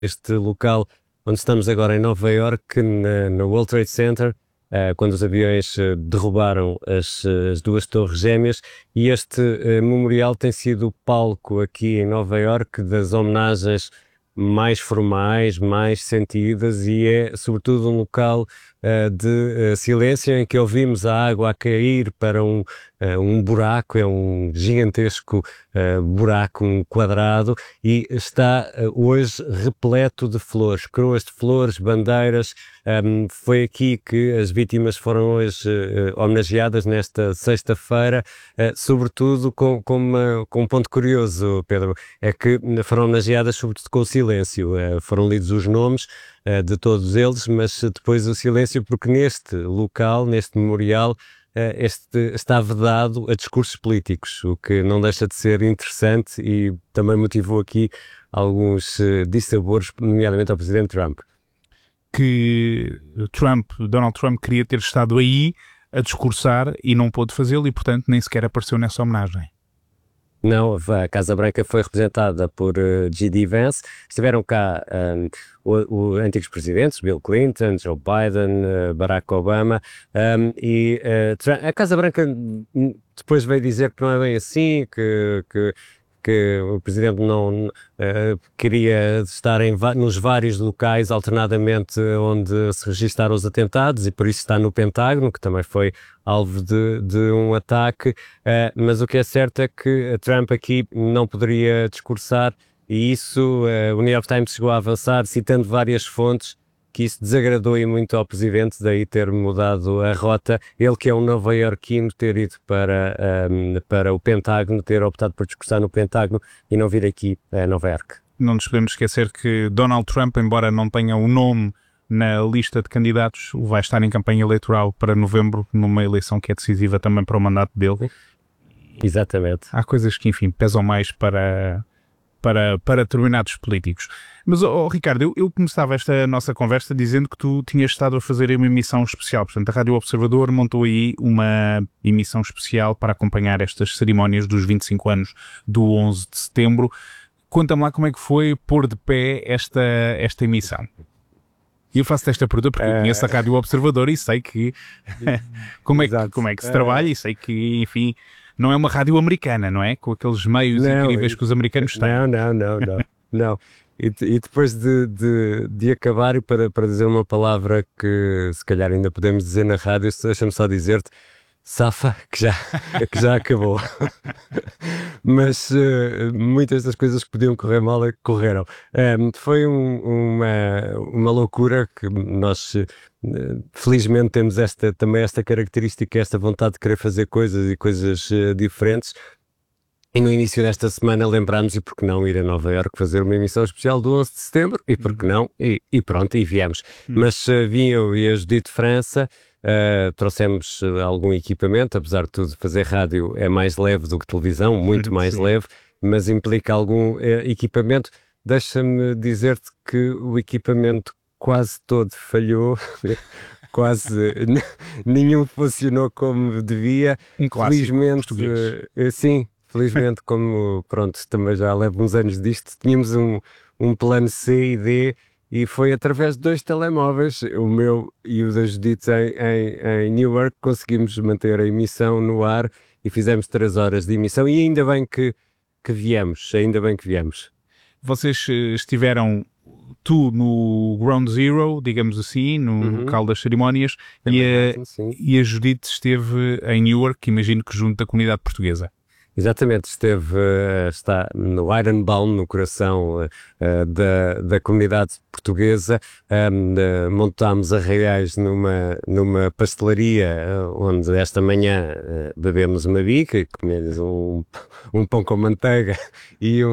este local onde estamos agora em Nova Iorque, no World Trade Center, quando os aviões derrubaram as duas torres gêmeas, e este memorial tem sido o palco aqui em Nova Iorque das homenagens mais formais, mais sentidas, e é sobretudo um local de silêncio em que ouvimos a água a cair para um buraco, é um gigantesco buraco, um quadrado, e está hoje repleto de flores, coroas de flores, bandeiras. Foi aqui que as vítimas foram hoje homenageadas nesta sexta-feira, sobretudo com um ponto curioso, Pedro, é que foram homenageadas sobretudo com o silêncio. Foram lidos os nomes de todos eles, mas depois o silêncio, porque neste local, neste memorial, está vedado a discursos políticos, o que não deixa de ser interessante e também motivou aqui alguns dissabores, nomeadamente ao Presidente Trump. Que Donald Trump queria ter estado aí a discursar e não pôde fazê-lo e, portanto, nem sequer apareceu nessa homenagem. Não, a Casa Branca foi representada por J.D. Vance. Estiveram cá os antigos presidentes, Bill Clinton, Joe Biden, Barack Obama, e a Casa Branca depois veio dizer que não é bem assim, que o Presidente não queria estar nos vários locais alternadamente onde se registaram os atentados, e por isso está no Pentágono, que também foi alvo de um ataque, mas o que é certo é que Trump aqui não poderia discursar, e isso o New York Times chegou a avançar, citando várias fontes, que isso desagradou muito ao Presidente, daí ter mudado a rota. Ele, que é um nova-iorquino, ter ido para o Pentágono, ter optado por discursar no Pentágono e não vir aqui a Nova Iorque. Não nos podemos esquecer que Donald Trump, embora não tenha o nome na lista de candidatos, vai estar em campanha eleitoral para novembro, numa eleição que é decisiva também para o mandato dele. Exatamente. Há coisas que, enfim, pesam mais para determinados políticos. Mas, Ricardo, eu começava esta nossa conversa dizendo que tu tinhas estado a fazer uma emissão especial. Portanto, a Rádio Observador montou aí uma emissão especial para acompanhar estas cerimónias dos 25 anos do 11 de setembro. Conta-me lá como é que foi pôr de pé esta emissão. E eu faço-te esta pergunta porque eu conheço a Rádio Observador e sei que como é que se trabalha, e sei que, enfim, não é uma rádio americana, não é? Com aqueles meios incríveis que os americanos têm. Não. E depois de acabar, e para dizer uma palavra que se calhar ainda podemos dizer na rádio, deixa-me só dizer-te, safa, que já acabou. Mas muitas das coisas que podiam correr mal correram. Foi uma loucura que nós felizmente temos também esta característica, esta vontade de querer fazer coisas e coisas diferentes. E no início desta semana lembrámos, e por que não ir a Nova Iorque fazer uma emissão especial do 11 de setembro, e por que não, e pronto, e viemos. Mas vim eu e a Judite França, trouxemos algum equipamento, apesar de tudo fazer rádio é mais leve do que televisão, muito mais leve, mas implica algum equipamento. Deixa-me dizer-te que o equipamento quase todo falhou, quase nenhum funcionou como devia. Felizmente, sim. Felizmente, como pronto, também já levo uns anos disto, tínhamos um plano C e D, e foi através de 2 telemóveis, o meu e o da Judite em Newark, conseguimos manter a emissão no ar e fizemos 3 horas de emissão, e ainda bem que viemos. Vocês estiveram, tu no Ground Zero, digamos assim, no local das cerimónias, e a Judite esteve em Newark, imagino que junto da comunidade portuguesa. Exatamente, está no Ironbound, no coração da comunidade portuguesa. Montámos arraiais numa pastelaria onde esta manhã bebemos uma bica e comemos um pão com manteiga e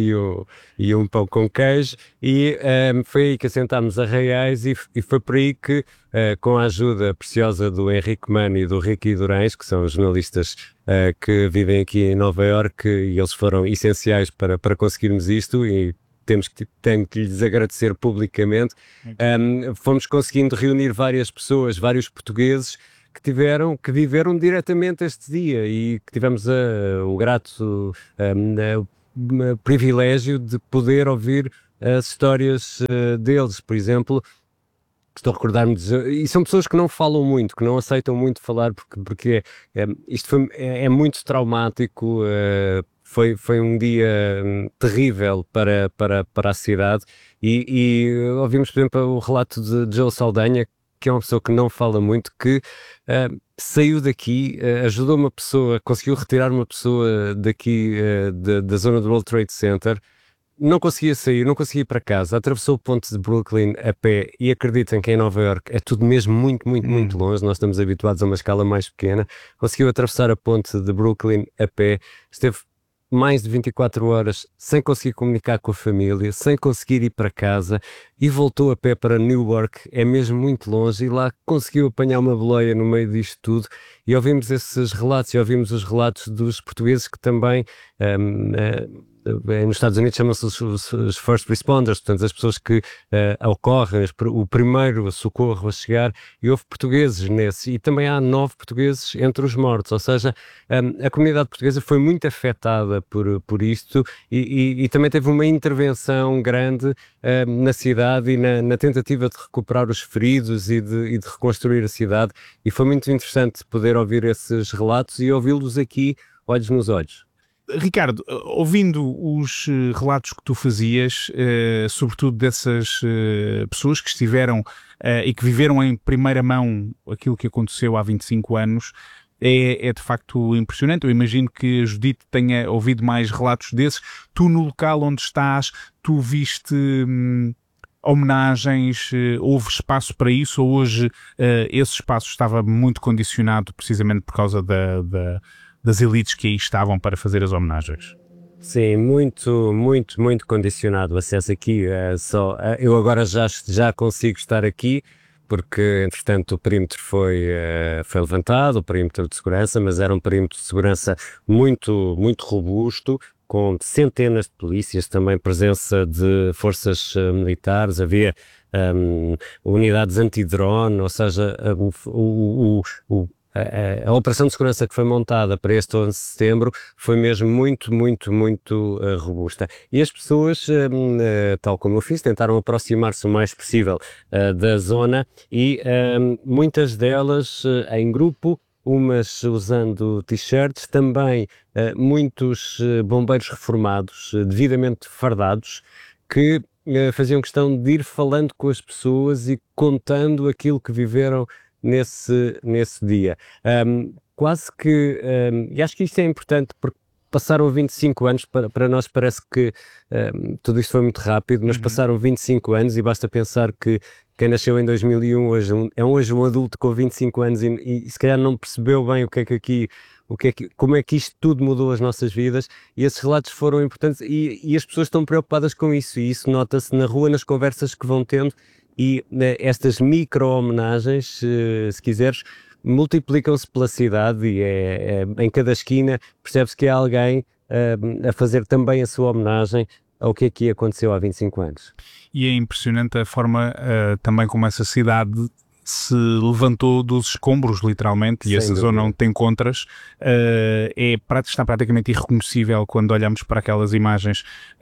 um pão com queijo, e foi aí que assentámos arraiais, e foi por aí que, com a ajuda preciosa do Henrique Mano e do Ricky Durães, que são os jornalistas que vivem aqui em Nova Iorque, e eles foram essenciais para conseguirmos isto, e tenho que lhes agradecer publicamente. Fomos conseguindo reunir várias pessoas, vários portugueses que viveram diretamente este dia, e que tivemos o grato privilégio de poder ouvir as histórias deles, por exemplo. Estou a recordar-me e são pessoas que não falam muito, que não aceitam muito falar, porque isto é muito traumático, foi um dia terrível para a cidade, e ouvimos, por exemplo, o relato de Joe Saldanha, que é uma pessoa que não fala muito, que saiu daqui, ajudou uma pessoa, conseguiu retirar uma pessoa daqui da zona do World Trade Center. Não conseguia sair, não conseguia ir para casa, atravessou o ponte de Brooklyn a pé, e acreditem que em Nova Iorque é tudo mesmo muito longe, nós estamos habituados a uma escala mais pequena. Conseguiu atravessar a ponte de Brooklyn a pé, esteve mais de 24 horas sem conseguir comunicar com a família, sem conseguir ir para casa, e voltou a pé para Newark, é mesmo muito longe, e lá conseguiu apanhar uma boleia no meio disto tudo. E ouvimos esses relatos, e ouvimos os relatos dos portugueses que também nos Estados Unidos chamam-se os first responders, portanto as pessoas que ocorrem, o primeiro socorro a chegar, e houve portugueses nesse, e também há 9 portugueses entre os mortos, ou seja, a comunidade portuguesa foi muito afetada por isto, e também teve uma intervenção grande na cidade e na tentativa de recuperar os feridos e de reconstruir a cidade, e foi muito interessante poder ouvir esses relatos e ouvi-los aqui, olhos nos olhos. Ricardo, ouvindo os relatos que tu fazias, sobretudo dessas pessoas que estiveram e que viveram em primeira mão aquilo que aconteceu há 25 anos, é de facto impressionante. Eu imagino que a Judite tenha ouvido mais relatos desses. Tu, no local onde estás, tu viste homenagens, houve espaço para isso, ou hoje esse espaço estava muito condicionado precisamente por causa das elites que aí estavam para fazer as homenagens? Sim, muito condicionado o acesso aqui. Eu agora já consigo estar aqui, porque entretanto o perímetro foi levantado, o perímetro de segurança, mas era um perímetro de segurança muito robusto, com centenas de polícias, também presença de forças militares, havia unidades anti-drone, ou seja, a operação de segurança que foi montada para este 11 de setembro foi mesmo muito robusta. E as pessoas, tal como eu fiz, tentaram aproximar-se o mais possível da zona, e muitas delas em grupo, umas usando t-shirts, também muitos bombeiros reformados, devidamente fardados, que faziam questão de ir falando com as pessoas e contando aquilo que viveram nesse dia. Quase que, e acho que isto é importante, porque passaram 25 anos, para nós parece que tudo isto foi muito rápido, mas passaram 25 anos, e basta pensar que quem nasceu em 2001 hoje é hoje um adulto com 25 anos e se calhar não percebeu bem como é que isto tudo mudou as nossas vidas, e esses relatos foram importantes, e as pessoas estão preocupadas com isso, e isso nota-se na rua, nas conversas que vão tendo. E estas micro-homenagens, se quiseres, multiplicam-se pela cidade, e em cada esquina percebe-se que há alguém a fazer também a sua homenagem ao que aqui aconteceu há 25 anos. E é impressionante a forma também como essa cidade se levantou dos escombros, literalmente, e essa zona onde te encontras está praticamente irreconhecível quando olhamos para aquelas imagens.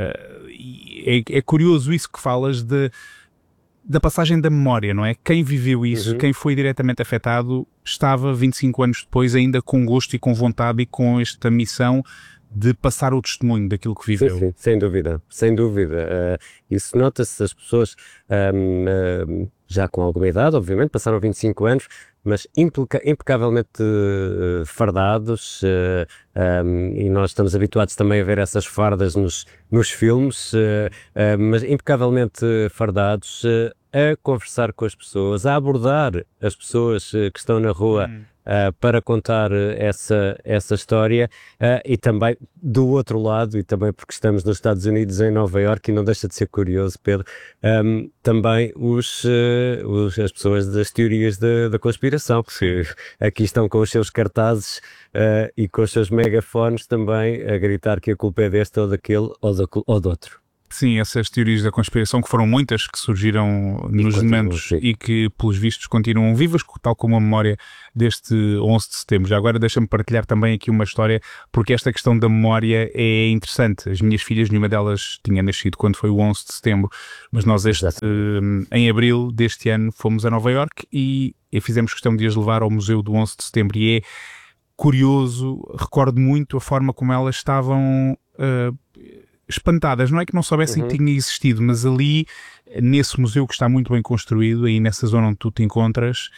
É curioso isso que falas da passagem da memória, não é? Quem viveu isso, quem foi diretamente afetado, estava 25 anos depois ainda com gosto e com vontade e com esta missão de passar o testemunho daquilo que viveu. Sim, sem dúvida. Isso nota-se, as pessoas já com alguma idade, obviamente, passaram 25 anos, mas impecavelmente fardados, e nós estamos habituados também a ver essas fardas nos filmes, mas impecavelmente fardados, a conversar com as pessoas, a abordar as pessoas que estão na rua para contar essa história, e também do outro lado, e também porque estamos nos Estados Unidos, em Nova Iorque, e não deixa de ser curioso, Pedro, também as pessoas das teorias da conspiração, que aqui estão com os seus cartazes e com os seus megafones também a gritar que a culpa é deste ou daquele ou do outro. Sim, essas teorias da conspiração, que foram muitas, que surgiram nos momentos e que, pelos vistos, continuam vivas, tal como a memória deste 11 de setembro. Já agora deixa-me partilhar também aqui uma história, porque esta questão da memória é interessante. As minhas filhas, nenhuma delas tinha nascido quando foi o 11 de setembro, mas nós em abril deste ano fomos a Nova Iorque e fizemos questão de as levar ao Museu do 11 de setembro e é curioso, recordo muito a forma como elas estavam espantadas, não é que não soubessem que tinha existido, mas ali, nesse museu que está muito bem construído, aí nessa zona onde tu te encontras,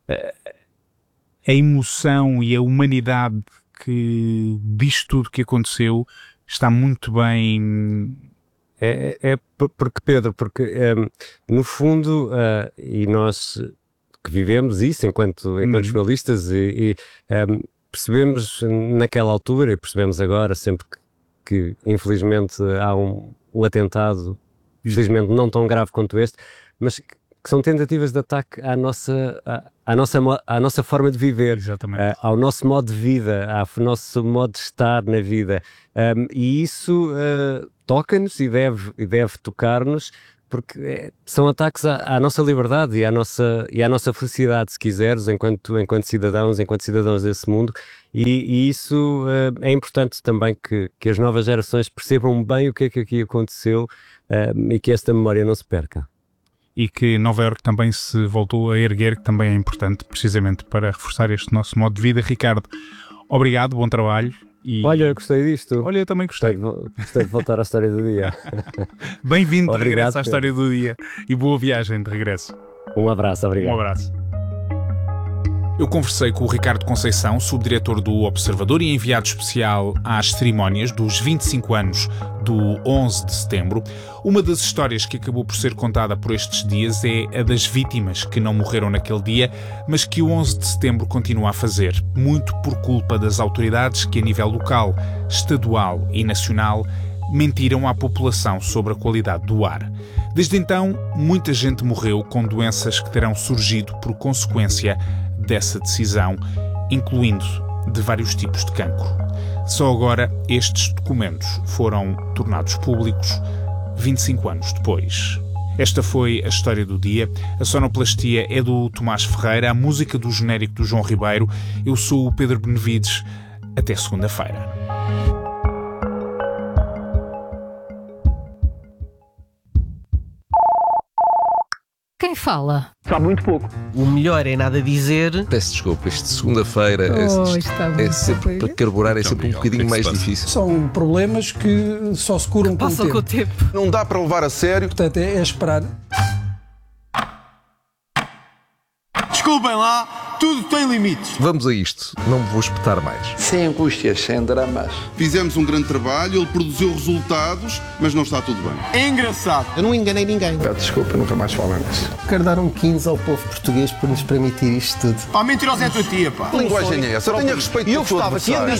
a emoção e a humanidade que diz tudo que aconteceu está muito bem... Porque, Pedro, no fundo, e nós que vivemos isso enquanto jornalistas percebemos naquela altura e percebemos agora, sempre que infelizmente há um atentado, infelizmente não tão grave quanto este, mas que são tentativas de ataque à nossa forma de viver, ao nosso modo de vida, ao nosso modo de estar na vida. E isso toca-nos e deve tocar-nos, porque são ataques à nossa liberdade e à nossa felicidade, se quiseres, enquanto cidadãos desse mundo, e isso é importante também que as novas gerações percebam bem o que é que aqui aconteceu e que esta memória não se perca. E que Nova Iorque também se voltou a erguer, que também é importante, precisamente para reforçar este nosso modo de vida. Ricardo, obrigado, bom trabalho. Olha, eu gostei disto. Olha, eu também gostei. Gostei de voltar à história do dia. Bem-vindo de regresso à história do dia e boa viagem de regresso. Um abraço, obrigado. Um abraço. Eu conversei com o Ricardo Conceição, subdiretor do Observador e enviado especial às cerimónias dos 25 anos do 11 de setembro. Uma das histórias que acabou por ser contada por estes dias é a das vítimas que não morreram naquele dia, mas que o 11 de setembro continua a fazer, muito por culpa das autoridades que, a nível local, estadual e nacional, mentiram à população sobre a qualidade do ar. Desde então, muita gente morreu com doenças que terão surgido por consequência dessa decisão, incluindo de vários tipos de cancro. Só agora estes documentos foram tornados públicos 25 anos depois. Esta foi a história do dia. A sonoplastia é do Tomás Ferreira, a música do genérico do João Ribeiro. Eu sou o Pedro Benevides. Até segunda-feira. Quem fala? Sabe muito pouco. O melhor é nada dizer. Peço desculpa, isto de segunda-feira é sempre para carburar, é sempre um bocadinho mais difícil. São problemas que só se curam com o tempo. Passa com o tempo. Não dá para levar a sério. Portanto, é esperar. Desculpem lá, tudo tem limites. Vamos a isto, não me vou espetar mais. Sem angústias, sem dramas. Fizemos um grande trabalho, ele produziu resultados, mas não está tudo bem. É engraçado. Eu não enganei ninguém. Desculpa, nunca mais falo nisso. Quero dar um 15 ao povo português por nos permitir isto tudo. Pá, mentiroso é a tua tia, pá. Que linguagem é essa? Tenha respeito por todo adversário.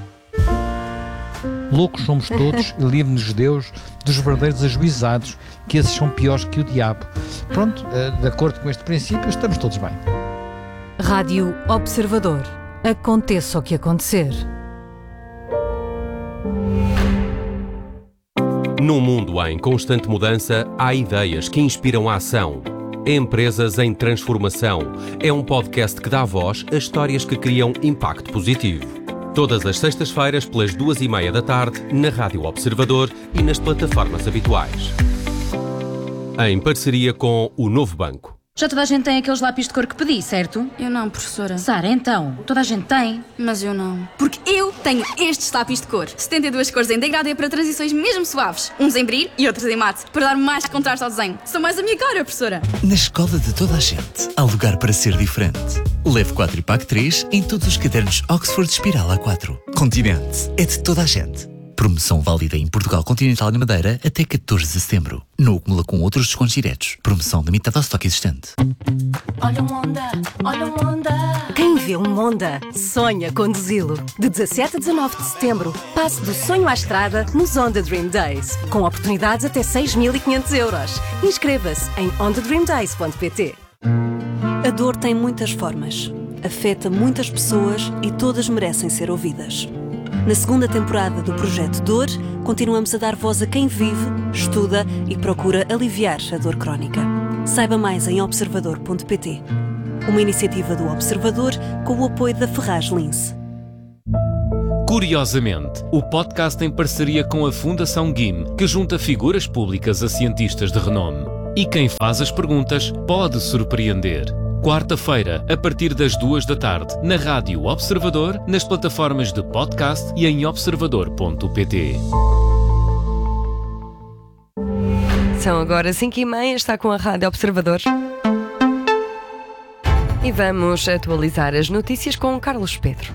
Loucos somos todos e livre-nos Deus dos verdadeiros ajuizados, que esses são piores que o diabo. Pronto, de acordo com este princípio, estamos todos bem. Rádio Observador. Aconteça o que acontecer. Num mundo em constante mudança, há ideias que inspiram a ação. Empresas em Transformação é um podcast que dá voz a histórias que criam impacto positivo. Todas as sextas-feiras, pelas 2:30 da tarde, na Rádio Observador e nas plataformas habituais. Em parceria com o Novo Banco. Já toda a gente tem aqueles lápis de cor que pedi, certo? Eu não, professora. Sara, então, toda a gente tem. Mas eu não. Porque eu tenho estes lápis de cor. 72 cores em degradê para transições mesmo suaves. Uns em brilho e outros em mate, para dar mais contraste ao desenho. São mais a minha cara, professora. Na escola de toda a gente, há lugar para ser diferente. Leve 4 e pague 3 em todos os cadernos Oxford Espiral A4. Continente é de toda a gente. Promoção válida em Portugal Continental e Madeira até 14 de setembro. Não acumula com outros descontos diretos. Promoção limitada ao estoque existente. Olha um Honda, olha um Honda. Quem vê um Honda, sonha conduzi-lo. De 17 a 19 de setembro, passe do sonho à estrada nos Honda Dream Days. Com oportunidades até 6.500 euros. Inscreva-se em hondadreamdays.pt. A dor tem muitas formas. Afeta muitas pessoas e todas merecem ser ouvidas. Na segunda temporada do Projeto Dor, continuamos a dar voz a quem vive, estuda e procura aliviar a dor crónica. Saiba mais em observador.pt. Uma iniciativa do Observador com o apoio da Ferraz Lince. Curiosamente, o podcast em parceria com a Fundação GIM, que junta figuras públicas a cientistas de renome. E quem faz as perguntas pode surpreender. Quarta-feira, a partir das 14h, na Rádio Observador, nas plataformas de podcast e em observador.pt. São agora 5h30, está com a Rádio Observador. E vamos atualizar as notícias com o Carlos Pedro.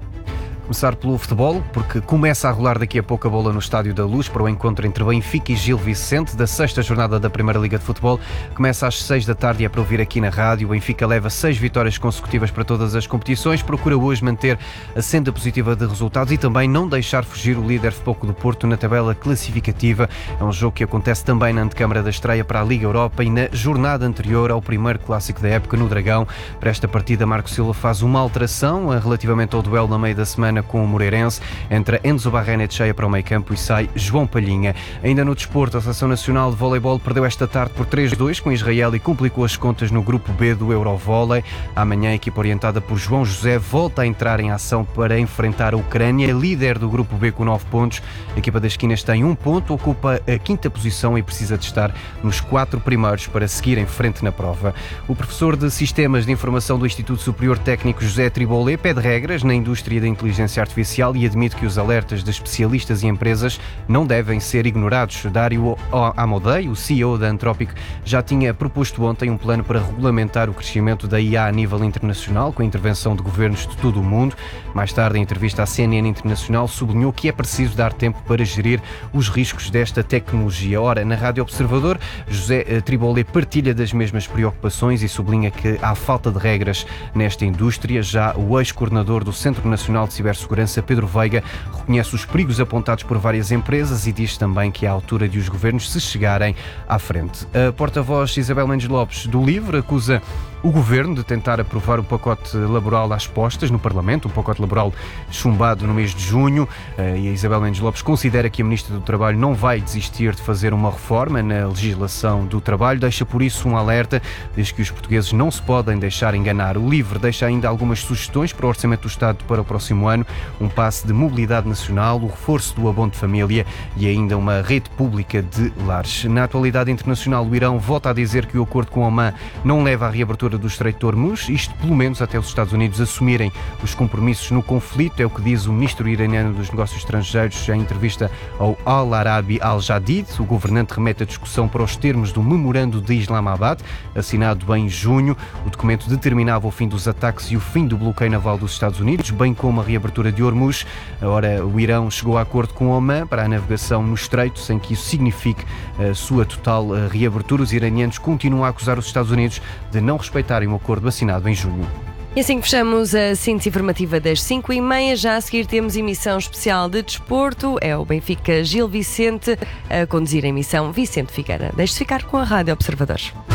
Começar pelo futebol, porque começa a rolar daqui a pouco a bola no Estádio da Luz para o encontro entre Benfica e Gil Vicente, da 6ª jornada da Primeira Liga de Futebol. Começa às 6 da tarde e é para ouvir aqui na rádio. O Benfica leva 6 vitórias consecutivas para todas as competições, procura hoje manter a senda positiva de resultados e também não deixar fugir o líder Futebol Clube do Porto na tabela classificativa. É um jogo que acontece também na antecâmara da estreia para a Liga Europa e na jornada anterior ao primeiro clássico da época no Dragão. Para esta partida, Marco Silva faz uma alteração relativamente ao duelo na meio da semana com o Moreirense. Entra Enzo Barrenetxeira para o meio campo e sai João Palhinha. Ainda no desporto, a Seleção Nacional de Voleibol perdeu esta tarde por 3-2 com Israel e complicou as contas no grupo B do Eurovôlei. Amanhã a equipa orientada por João José volta a entrar em ação para enfrentar a Ucrânia, líder do grupo B com 9 pontos. A equipa das esquinas tem 1 ponto, ocupa a 5ª posição e precisa de estar nos 4 primeiros para seguir em frente na prova. O professor de Sistemas de Informação do Instituto Superior Técnico José Tribolé pede regras na indústria da inteligência artificial e admite que os alertas de especialistas e empresas não devem ser ignorados. Dário Amodei, o CEO da Anthropic, já tinha proposto ontem um plano para regulamentar o crescimento da IA a nível internacional, com a intervenção de governos de todo o mundo. Mais tarde, em entrevista à CNN Internacional, sublinhou que é preciso dar tempo para gerir os riscos desta tecnologia. Ora, na Rádio Observador, José Tribolé partilha das mesmas preocupações e sublinha que há falta de regras nesta indústria. Já o ex-coordenador do Centro Nacional de Cibersegurança, Pedro Veiga, reconhece os perigos apontados por várias empresas e diz também que é à altura de os governos se chegarem à frente. A porta-voz Isabel Mendes Lopes do LIVRE acusa o Governo de tentar aprovar o pacote laboral às postas no Parlamento, um pacote laboral chumbado no mês de junho, e a Isabel Mendes Lopes considera que a Ministra do Trabalho não vai desistir de fazer uma reforma na legislação do trabalho, deixa por isso um alerta, diz que os portugueses não se podem deixar enganar. O LIVRE deixa ainda algumas sugestões para o Orçamento do Estado para o próximo ano, um passe de mobilidade nacional, o reforço do abono de família e ainda uma rede pública de lares. Na atualidade internacional, o Irão volta a dizer que o acordo com Omã não leva à reabertura do Estreito de Hormuz, isto pelo menos até os Estados Unidos assumirem os compromissos no conflito, é o que diz o ministro iraniano dos Negócios Estrangeiros em entrevista ao Al-Arabi Al-Jadid. O governante remete a discussão para os termos do Memorando de Islamabad, assinado em junho. O documento determinava o fim dos ataques e o fim do bloqueio naval dos Estados Unidos, bem como a reabertura de Hormuz. Ora, o Irão chegou a acordo com Omã para a navegação no Estreito, sem que isso signifique a sua total reabertura. Os iranianos continuam a acusar os Estados Unidos de não respeitarem o acordo assinado em junho. E assim fechamos a síntese informativa das 5h30. Já a seguir temos emissão especial de desporto. É o Benfica Gil Vicente a conduzir a emissão Vicente Figueira. Deixe-se ficar com a Rádio Observador.